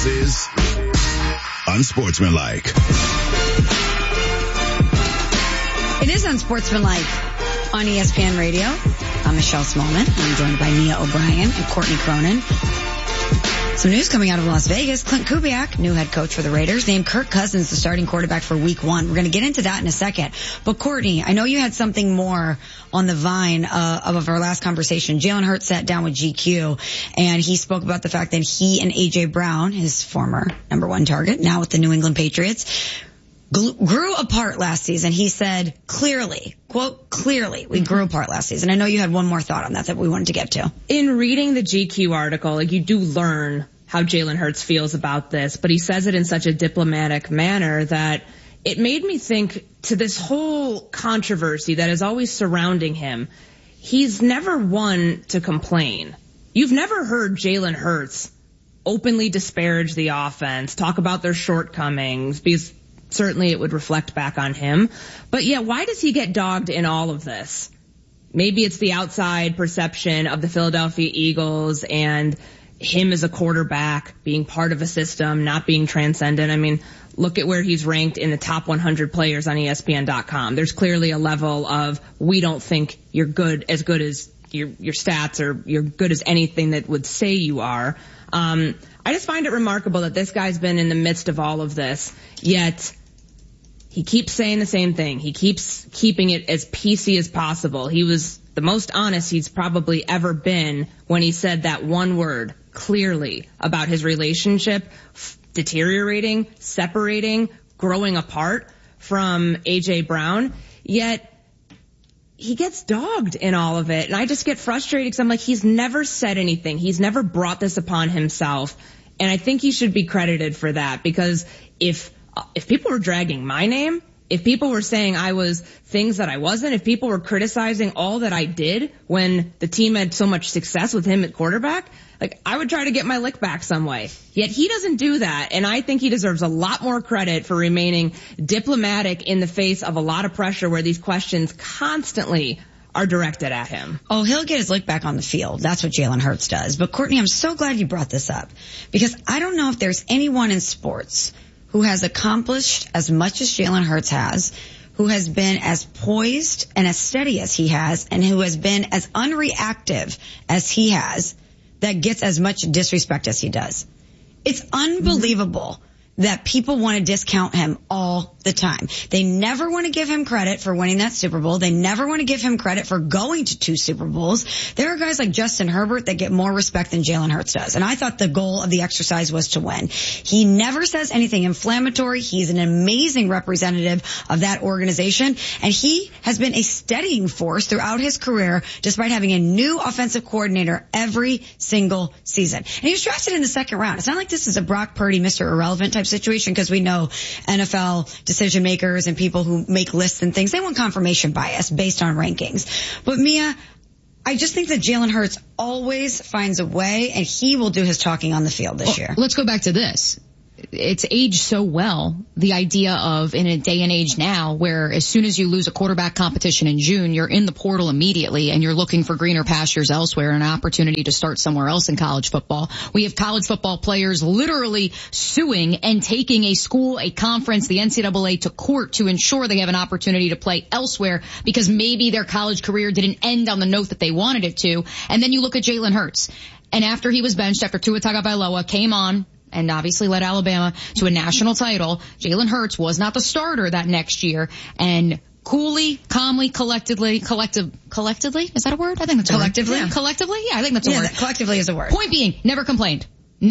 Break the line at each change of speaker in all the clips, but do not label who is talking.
This is Unsportsmanlike.
It is Unsportsmanlike on ESPN Radio. I'm Michelle Smallman. I'm joined by Mia O'Brien and Courtney Cronin. Some news coming out of Las Vegas. Clint Kubiak, new head coach for the Raiders, named Kirk Cousins the starting quarterback for week 1. We're going to get into that in a second. But Courtney, I know you had something more on the vine of our last conversation. Jalen Hurts sat down with GQ, and he spoke about the fact that he and A.J. Brown, his former number 1 target, now with the New England Patriots, grew apart last season. He said, clearly, quote, clearly, we grew apart last season. I know you had one more thought on that we wanted to get to.
In reading the GQ article, you do learn how Jalen Hurts feels about this, but he says it in such a diplomatic manner that it made me think to this whole controversy that is always surrounding him. He's never one to complain. You've never heard Jalen Hurts openly disparage the offense, talk about their shortcomings, because certainly it would reflect back on him. But yeah, why does he get dogged in all of this? Maybe it's the outside perception of the Philadelphia Eagles and him as a quarterback being part of a system, not being transcendent. I mean, look at where he's ranked in the top 100 players on ESPN.com. There's clearly a level of, we don't think you're good as your stats, or you're good as anything that would say you are. I just find it remarkable that this guy's been in the midst of all of this, yet he keeps saying the same thing. He keeps keeping it as PC as possible. He was the most honest he's probably ever been when he said that one word, clearly, about his relationship deteriorating, separating, growing apart from A.J. Brown. Yet he gets dogged in all of it. And I just get frustrated because I'm like, he's never said anything. He's never brought this upon himself. And I think he should be credited for that, because if people were dragging my name, if people were saying I was things that I wasn't, if people were criticizing all that I did when the team had so much success with him at quarterback, I would try to get my lick back some way. Yet he doesn't do that, and I think he deserves a lot more credit for remaining diplomatic in the face of a lot of pressure where these questions constantly are directed at him.
Oh, he'll get his lick back on the field. That's what Jalen Hurts does. But Courtney, I'm so glad you brought this up, because I don't know if there's anyone in sports who has accomplished as much as Jalen Hurts has, who has been as poised and as steady as he has, and who has been as unreactive as he has, that gets as much disrespect as he does. It's unbelievable that people want to discount him all the time. They never want to give him credit for winning that Super Bowl. They never want to give him credit for going to 2 Super Bowls. There are guys like Justin Herbert that get more respect than Jalen Hurts does. And I thought the goal of the exercise was to win. He never says anything inflammatory. He's an amazing representative of that organization. And he has been a steadying force throughout his career, despite having a new offensive coordinator every single season. And he was drafted in the 2nd round. It's not like this is a Brock Purdy, Mr. Irrelevant type situation, because we know NFL decision makers and people who make lists and things, they want confirmation bias based on rankings. But Mia, I just think that Jalen Hurts always finds a way, and he will do his talking on the field this year.
Let's go back to this. It's aged so well, the idea of, in a day and age now where as soon as you lose a quarterback competition in June, you're in the portal immediately and you're looking for greener pastures elsewhere, an opportunity to start somewhere else in college football. We have college football players literally suing and taking a school, a conference, the NCAA to court to ensure they have an opportunity to play elsewhere because maybe their college career didn't end on the note that they wanted it to. And then you look at Jalen Hurts. And after he was benched, after Tua Tagovailoa came on and obviously led Alabama to a national title, Jalen Hurts was not the starter that next year. And coolly, calmly, collectively, is that a word? I think that's a
collectively?
Word. Yeah. Collectively? Yeah, I think that's a word.
Collectively is a word.
Point being, never complained,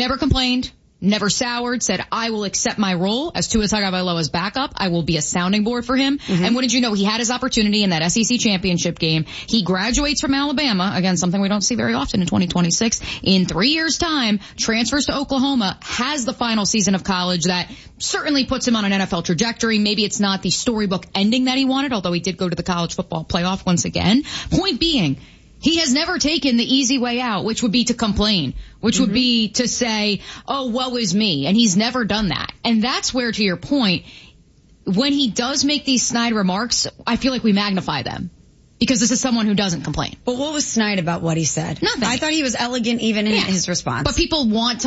never soured, said, I will accept my role as Tua Tagovailoa's backup. I will be a sounding board for him. Mm-hmm. And what did you know? He had his opportunity in that SEC championship game. He graduates from Alabama, again, something we don't see very often in 2026. In 3 years' time, transfers to Oklahoma, has the final season of college that certainly puts him on an NFL trajectory. Maybe it's not the storybook ending that he wanted, although he did go to the college football playoff once again. Point being, he has never taken the easy way out, which would be to complain, which would be to say, oh, woe is me. And he's never done that. And that's where, to your point, when he does make these snide remarks, I feel like we magnify them. because this is someone who doesn't complain.
But what was snide about what he said?
Nothing.
I thought he was elegant even in his response.
But people want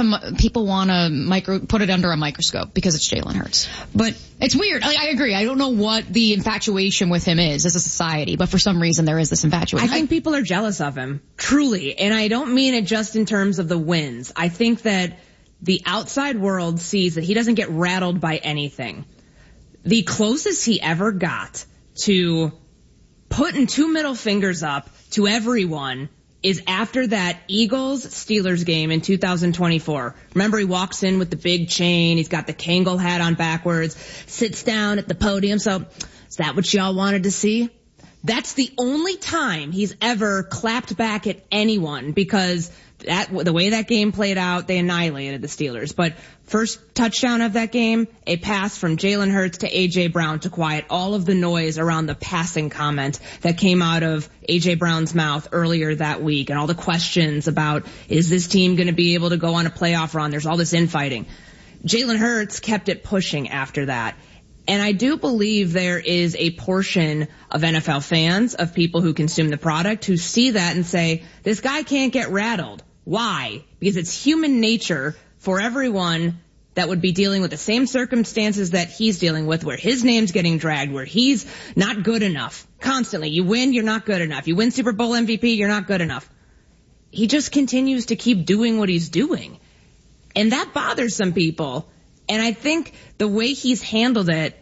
to put it under a microscope because it's Jalen Hurts.
But
it's weird. I agree. I don't know what the infatuation with him is as a society, but for some reason there is this infatuation.
I think people are jealous of him, truly. And I don't mean it just in terms of the wins. I think that the outside world sees that he doesn't get rattled by anything. The closest he ever got to putting 2 middle fingers up to everyone is after that Eagles-Steelers game in 2024. Remember, he walks in with the big chain. He's got the Kangol hat on backwards, sits down at the podium. So, is that what y'all wanted to see? That's the only time he's ever clapped back at anyone, because the way that game played out, they annihilated the Steelers. But first touchdown of that game, a pass from Jalen Hurts to A.J. Brown to quiet all of the noise around the passing comment that came out of A.J. Brown's mouth earlier that week, and all the questions about, is this team going to be able to go on a playoff run? There's all this infighting. Jalen Hurts kept it pushing after that. And I do believe there is a portion of NFL fans, of people who consume the product, who see that and say, this guy can't get rattled. Why? Because it's human nature for everyone that would be dealing with the same circumstances that he's dealing with, where his name's getting dragged, where he's not good enough. Constantly. You win, you're not good enough. You win Super Bowl MVP, you're not good enough. He just continues to keep doing what he's doing. And that bothers some people. And I think the way he's handled it,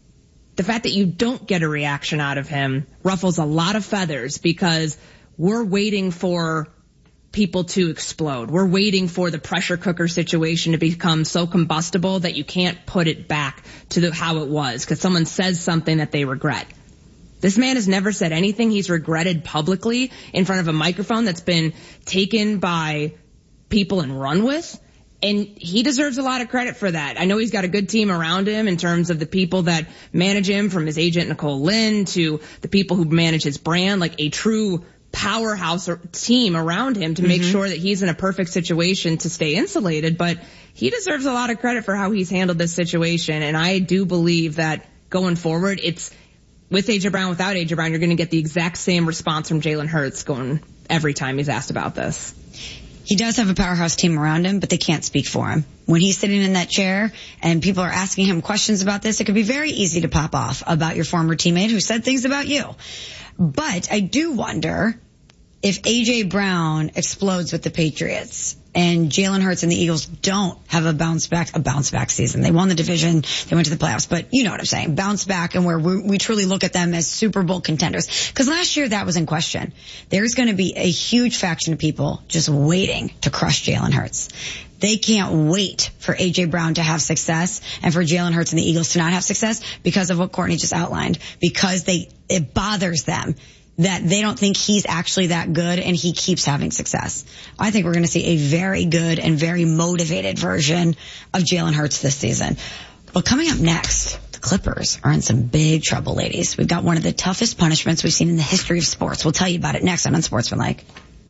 the fact that you don't get a reaction out of him, ruffles a lot of feathers, because we're waiting for people to explode. We're waiting for the pressure cooker situation to become so combustible that you can't put it back to how it was, because someone says something that they regret. This man has never said anything he's regretted publicly in front of a microphone that's been taken by people and run with. And he deserves a lot of credit for that. I know he's got a good team around him in terms of the people that manage him, from his agent Nicole Lynn to the people who manage his brand, like a true powerhouse team around him to make sure that he's in a perfect situation to stay insulated. But he deserves a lot of credit for how he's handled this situation. And I do believe that going forward, it's with A.J. Brown, without A.J. Brown, you're going to get the exact same response from Jalen Hurts going every time he's asked about this.
He does have a powerhouse team around him, but they can't speak for him. When he's sitting in that chair and people are asking him questions about this, it could be very easy to pop off about your former teammate who said things about you. But I do wonder if A.J. Brown explodes with the Patriots and Jalen Hurts and the Eagles don't have a bounce back season. They won the division, they went to the playoffs, but you know what I'm saying, bounce back, and where we truly look at them as Super Bowl contenders. Because last year that was in question. There's going to be a huge faction of people just waiting to crush Jalen Hurts. They can't wait for A.J. Brown to have success and for Jalen Hurts and the Eagles to not have success because of what Courtney just outlined, because it bothers them that they don't think he's actually that good and he keeps having success. I think we're going to see a very good and very motivated version of Jalen Hurts this season. But coming up next, the Clippers are in some big trouble, ladies. We've got one of the toughest punishments we've seen in the history of sports. We'll tell you about it next on Unsportsmanlike.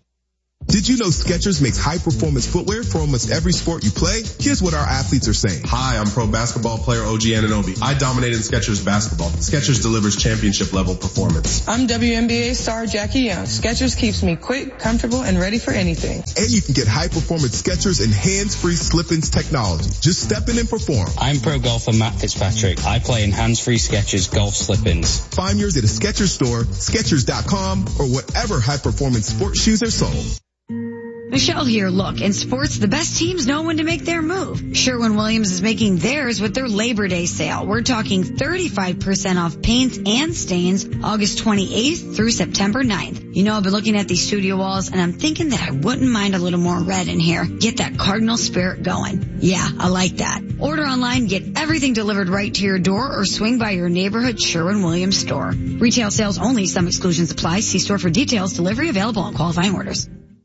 Did you know Skechers makes high-performance footwear for almost every sport you play? Here's what our athletes are saying.
Hi, I'm pro basketball player OG Anunoby. I dominated in Skechers basketball. Skechers delivers championship-level performance.
I'm WNBA star Jackie Young. Skechers keeps me quick, comfortable, and ready for anything.
And you can get high-performance Skechers and hands-free slip-ins technology. Just step in and perform.
I'm pro golfer Matt Fitzpatrick. I play in hands-free Skechers golf slip-ins.
Find yours at a Skechers store, Skechers.com, or whatever high-performance sports shoes are sold.
Michelle here. Look, in sports, the best teams know when to make their move. Sherwin-Williams is making theirs with their Labor Day sale. We're talking 35% off paints and stains August 28th through September 9th. You know, I've been looking at these studio walls and I'm thinking that I wouldn't mind a little more red in here. Get that Cardinal spirit going. Yeah, I like that. Order online, get everything delivered right to your door, or swing by your neighborhood Sherwin-Williams store. Retail sales only. Some exclusions apply. See store for details. Delivery available on qualifying orders.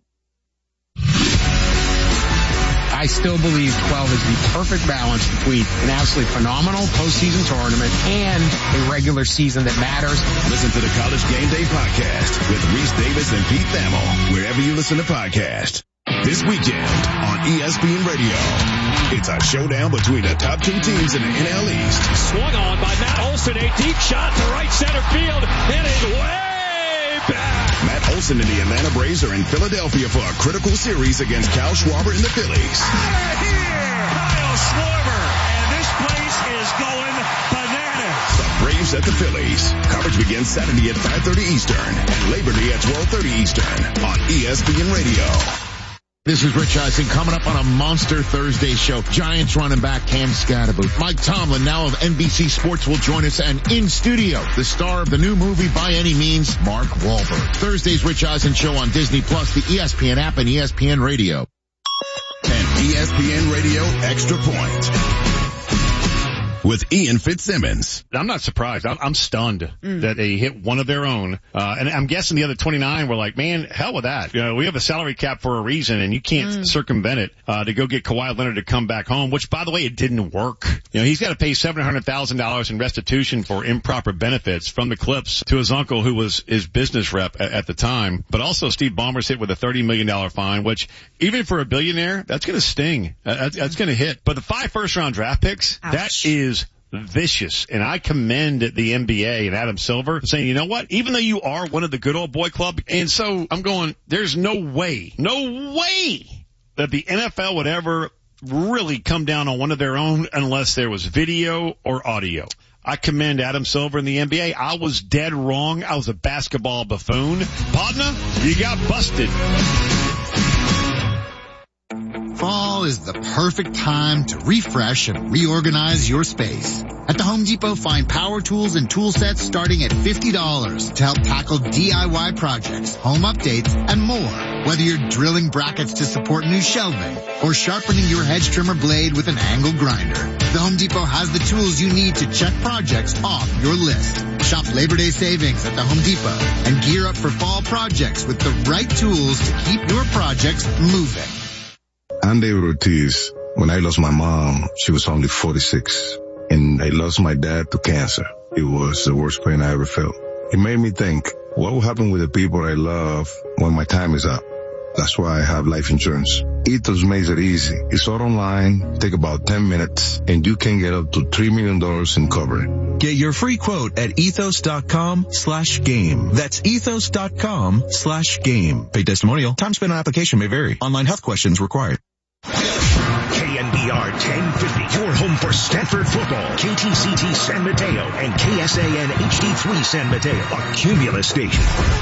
I still believe 12 is the perfect balance between an absolutely phenomenal postseason tournament and a regular season that matters.
Listen to the College Game Day Podcast with Reese Davis and Pete Thamel, wherever you listen to podcasts. This weekend on ESPN Radio, it's a showdown between the top two teams in the NL East.
Swung on by Matt Olson, a deep shot to right center field, and it's way
back. Matt Olson and the Atlanta Braves are in Philadelphia for a critical series against Kyle Schwarber and the Phillies.
Out of here! Kyle Schwarber. And this place is going bananas.
The Braves at the Phillies. Coverage begins Saturday at 5:30 Eastern and Labor Day at 12:30 Eastern on ESPN Radio.
This is Rich Eisen coming up on a Monster Thursday show. Giants running back Cam Scatterbo. Mike Tomlin, now of NBC Sports, will join us, and in studio, the star of the new movie By Any Means, Mark Wahlberg. Thursday's Rich Eisen show on Disney Plus, the ESPN app, and ESPN Radio.
And ESPN Radio Extra Point with Ian Fitzsimmons.
I'm not surprised. I'm stunned that they hit one of their own. And I'm guessing the other 29 were like, man, hell with that. You know, we have a salary cap for a reason, and you can't circumvent it, to go get Kawhi Leonard to come back home, which, by the way, it didn't work. You know, he's got to pay $700,000 in restitution for improper benefits from the Clips to his uncle, who was his business rep at the time. But also Steve Ballmer's hit with a $30 million fine, which even for a billionaire, that's going to sting. That's going to hit. But the 5 first-round draft picks, ouch, that is vicious. And I commend the NBA and Adam Silver saying, you know what, even though you are one of the good old boy club, and so I'm going, there's no way that the NFL would ever really come down on one of their own unless there was video or audio. I commend Adam Silver and the NBA. I was dead wrong. I was a basketball buffoon. Partner, you got busted.
Fall is the perfect time to refresh and reorganize your space. At the Home Depot, find power tools and tool sets starting at $50 to help tackle DIY projects, home updates, and more. Whether you're drilling brackets to support new shelving or sharpening your hedge trimmer blade with an angle grinder, the Home Depot has the tools you need to check projects off your list. Shop Labor Day savings at the Home Depot and gear up for fall projects with the right tools to keep your projects moving.
I'm David Ortiz. When I lost my mom, she was only 46. And I lost my dad to cancer. It was the worst pain I ever felt. It made me think, what will happen with the people I love when my time is up? That's why I have life insurance. Ethos makes it easy. It's all online, take about 10 minutes, and you can get up to $3 million in coverage.
Get your free quote at ethos.com/game. That's ethos.com/game. Paid testimonial. Time spent on application may vary. Online health questions required.
KNBR 1050, your home for Stanford football. KTCT San Mateo and KSAN HD3 San Mateo, a Cumulus station.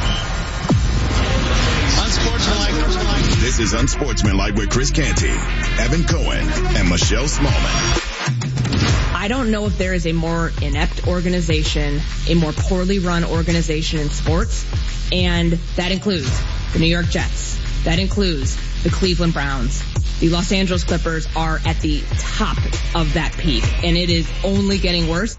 Unsportsmanlike. This is Unsportsmanlike with Chris Canty, Evan Cohen, and Michelle Smallman.
I don't know if there is a more inept organization, a more poorly run organization in sports, and that includes the New York Jets. That includes the Cleveland Browns. The Los Angeles Clippers are at the top of that peak, and it is only getting worse.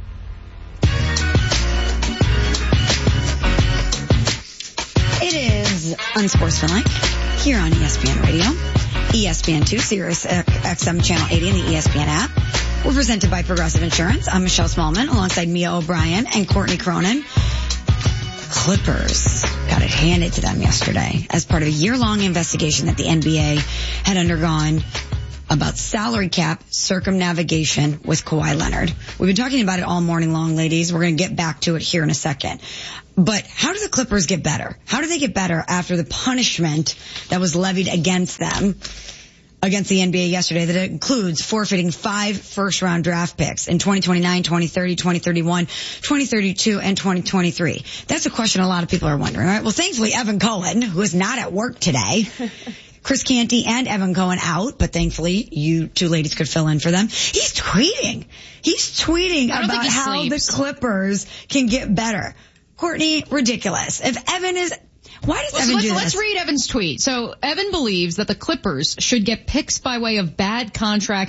It is Unsportsmanlike here on ESPN Radio, ESPN2, Sirius XM Channel 80 and the ESPN app. We're presented by Progressive Insurance. I'm Michelle Smallman alongside Mia O'Brien and Courtney Cronin. Clippers got it handed to them yesterday as part of a year-long investigation that the NBA had undergone about salary cap circumnavigation with Kawhi Leonard. We've been talking about it all morning long, ladies. We're going to get back to it here in a second. But how do the Clippers get better? How do they get better after the punishment that was levied against them, against the NBA yesterday, that includes forfeiting 5 first-round draft picks in 2029, 2030, 2031, 2032, and 2023? That's a question a lot of people are wondering, right? Well, thankfully, Evan Cohen, who is not at work today, Chris Canty and Evan Cohen out, but thankfully you two ladies could fill in for them. He's tweeting about how the Clippers can get better. Courtney, ridiculous. If Evan is... Why does Evan do this?
Let's read Evan's tweet. So Evan believes that the Clippers should get picks by way of bad contracts